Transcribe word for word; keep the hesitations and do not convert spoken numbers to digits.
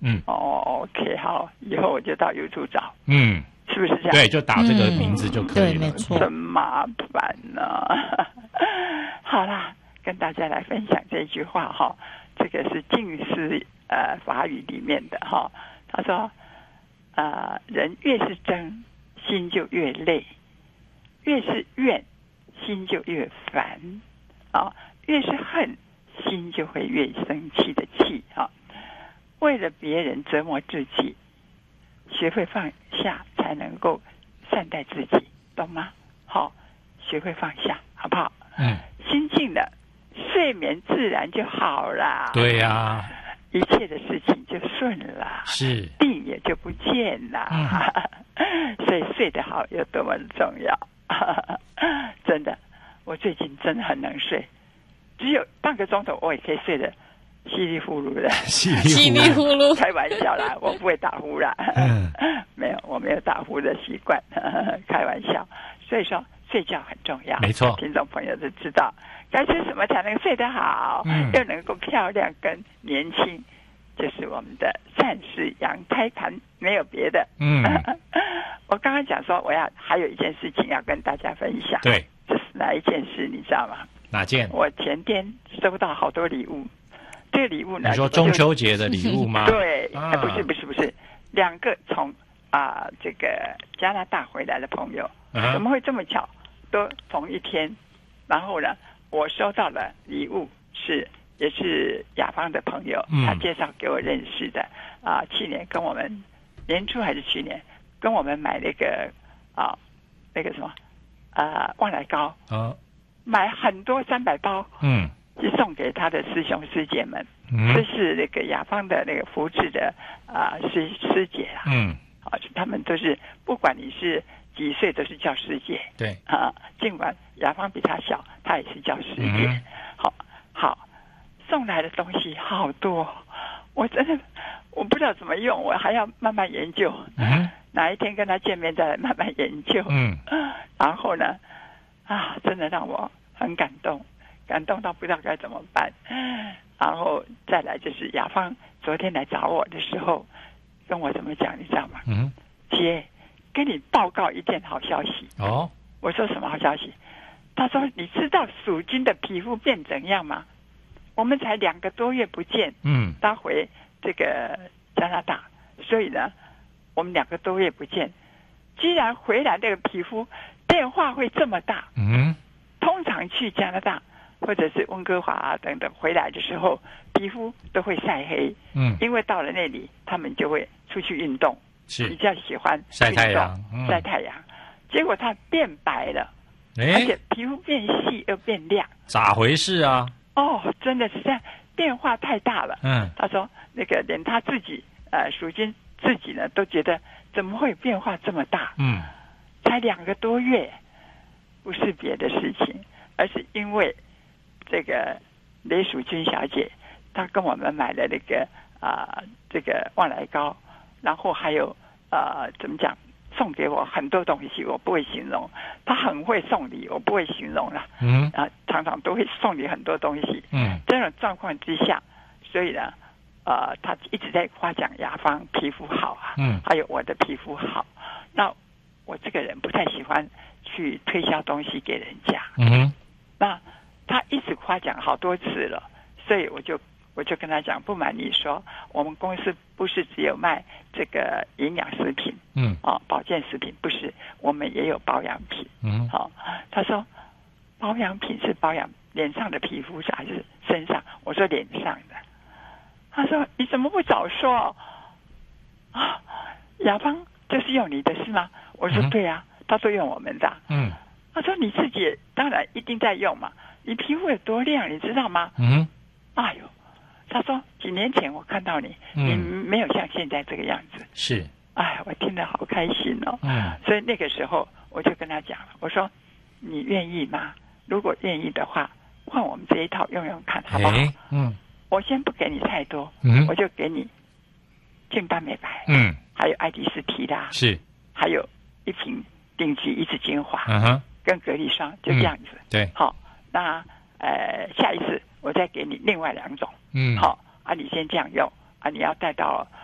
嗯， 哦 ，OK， 好，以后我就到 YouTube 找， 嗯， 是不是这样？ 对，就打这个名字就可以了。 嗯、对，没错。 真麻烦呢、啊。好啦，跟大家来分享这句话哈，这个是近似呃法语里面的哈。他说，呃，人越是争，心就越累；越是怨，心就越烦啊；越是恨，心就会越生气的气啊。为了别人折磨自己，学会放下，才能够善待自己，懂吗？好，学会放下，好不好？ 嗯， 心静了，睡眠自然就好了。 对呀、啊， 一切的事情就顺了， 是病也就不见了。嗯、所以睡得好有多么重要。真的，我最近真的很能睡，只有半个钟头我也可以睡得稀里糊涂的， 稀里糊涂， 开玩笑啦，我不会打呼啦， 嗯， 没有，我没有打呼的习惯，开玩笑。所以说，睡觉很重要， 没错， 听众朋友都知道该吃什么才能睡得好， 嗯， 又能够漂亮跟年轻，就是我们的善食养胎盘，没有别的。 嗯， 我刚刚讲说，我要还有一件事情要跟大家分享， 对， 这是哪一件事你知道吗？ 哪件？ 我前天收到好多礼物。这个礼物呢？ 你说中秋节的礼物吗？ 对、 啊哎，不是不是不是，两个从啊、呃、这个加拿大回来的朋友， 啊、 怎么会这么巧？都同一天。然后呢，我收到了礼物是也是雅芳的朋友， 嗯、 他介绍给我认识的啊、呃，去年跟我们年初还是去年跟我们买那个啊、呃、那个什么啊、呃、旺来糕啊， 买很多三百包， 嗯。 是送给他的师兄师姐们， 嗯、 这是那个雅芳的那个福智的啊、呃、师师姐啊， 嗯， 啊，他们都是不管你是几岁都是叫师姐， 对啊，尽管雅芳比他小，他也是叫师姐， 嗯、 好，好，送来的东西好多，我真的我不知道怎么用，我还要慢慢研究， 嗯， 哪一天跟他见面再来慢慢研究， 嗯， 然后呢，啊，真的让我很感动。感动到不知道该怎么办，然后再来就是雅芳昨天来找我的时候，跟我怎么讲，你知道吗？ 嗯， 姐，跟你报告一件好消息。 哦， 我说什么好消息？他说你知道属金的皮肤变怎样吗？我们才两个多月不见， 嗯， 他回这个加拿大，所以呢，我们两个多月不见，居然回来这个皮肤变化会这么大。 嗯， 通常去加拿大或者是温哥华啊等等回来的时候，皮肤都会晒黑， 嗯， 因为到了那里，他们就会出去运动， 是比较喜欢晒太阳， 嗯、晒太阳。结果他变白了， 欸、 而且皮肤变细又变亮， 咋回事啊？ 哦，真的是这样，变化太大了。 嗯， 他说那个连他自己呃属金自己呢都觉得怎么会变化这么大？ 嗯， 才两个多月，不是别的事情，而是因为。这个雷淑君小姐，她跟我们买了那个啊、呃，这个旺来糕，然后还有呃，怎么讲，送给我很多东西，我不会形容。她很会送礼，我不会形容了。 嗯， 啊，常常都会送你很多东西。 嗯， 这种状况之下，所以呢，呃，她一直在夸奖雅芳皮肤好啊， 嗯， 还有我的皮肤好。那我这个人不太喜欢去推销东西给人家。 嗯， 那。他一直夸奖好多次了，所以我就我就跟他讲，不瞒你说，我们公司不是只有卖这个营养食品， 嗯， 哦，保健食品不是，我们也有保养品， 嗯， 好、哦，他说保养品是保养脸上的皮肤还是身上？我说脸上的。他说你怎么不早说啊？雅芳就是用你的是吗？我说、嗯、对啊，他说用我们的， 嗯， 他说你自己当然一定在用嘛。你皮肤有多亮，你知道吗？ 嗯， 哎呦，他说几年前我看到你，嗯、你没有像现在这个样子。 是， 哎，我听得好开心哦。 嗯， 所以那个时候我就跟他讲了，我说你愿意吗？如果愿意的话，换我们这一套用用看，好不好？ 嗯， 我先不给你太多， 嗯， 我就给你净斑美白， 嗯， 还有爱迪斯提拉， 是， 还有一瓶顶级一次精华， 嗯哼， 跟隔离霜，就这样子。 嗯、对， 好。那呃，下一次我再给你另外两种， 嗯， 好啊，你先这样用啊，你要带到